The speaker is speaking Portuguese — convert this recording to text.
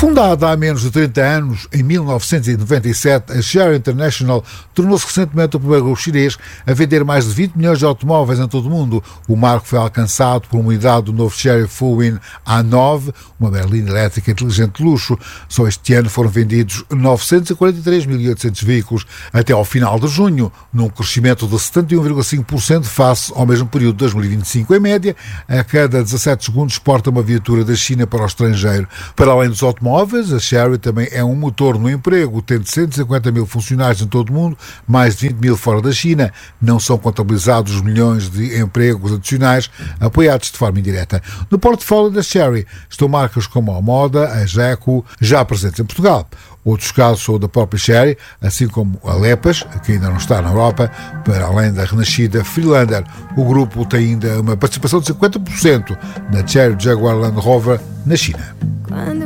Fundada há menos de 30 anos, em 1997, a Chery International tornou-se recentemente o primeiro grupo chinês a vender mais de 20 milhões de automóveis em todo o mundo. O marco foi alcançado por uma unidade do novo Chery Fullwind A9, uma berlina elétrica inteligente de luxo. Só este ano foram vendidos 943.800 veículos até ao final de junho, num crescimento de 71,5% face ao mesmo período de 2025. Em média, a cada 17 segundos exporta uma viatura da China para o estrangeiro. Para além dos automóveis, a Chery também é um motor no emprego, tendo 150 mil funcionários em todo o mundo, mais de 20 mil fora da China. Não são contabilizados os milhões de empregos adicionais apoiados de forma indireta. No portfólio da Chery estão marcas como a Moda, a Jeco, já presentes em Portugal. Outros casos são o da própria Chery, assim como a Lepas, que ainda não está na Europa, para além da renascida Freelander. O grupo tem ainda uma participação de 50% na Chery Jaguar Land Rover na China.